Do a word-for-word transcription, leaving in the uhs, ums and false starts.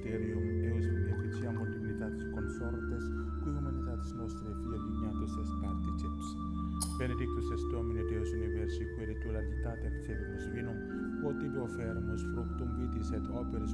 magisterium, eus efficiamur dignitatis consortes, qui humanitatis nostrae fiat ignatus est particeps. Benedictus est Domine Deus universi, quae de tua latitate recebimus vinum, quod tibi offermus fructum vitis et operis